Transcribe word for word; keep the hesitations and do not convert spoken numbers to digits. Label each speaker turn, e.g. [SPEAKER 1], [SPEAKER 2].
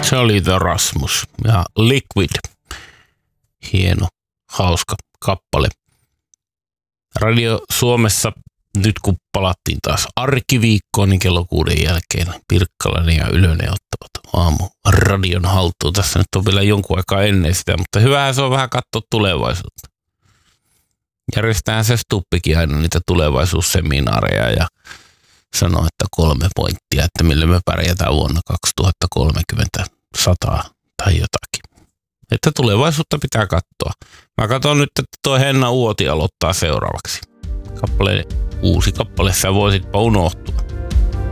[SPEAKER 1] Se oli The Rasmus ja Liquid. Hieno, hauska kappale. Radio Suomessa nyt kun palattiin taas arkiviikkoon, niin kello kuuden jälkeen Pirkkalainen ja Ylönen ottavat aamu radion haltuun. Tässä nyt on vielä jonkun aikaa ennen sitä, mutta hyvähän se on vähän katsoa tulevaisuutta. Järjestetään se Stuppikin aina niitä tulevaisuusseminaareja ja sanoo, että kolme pointtia, että millä me pärjätään vuonna kaksituhattakolmekymmentä sataa tai jotakin. Että tulevaisuutta pitää katsoa. Mä katson nyt, että toi Henna Uoti aloittaa seuraavaksi. Kappale, uusi kappale, sä voisitpa unohtua.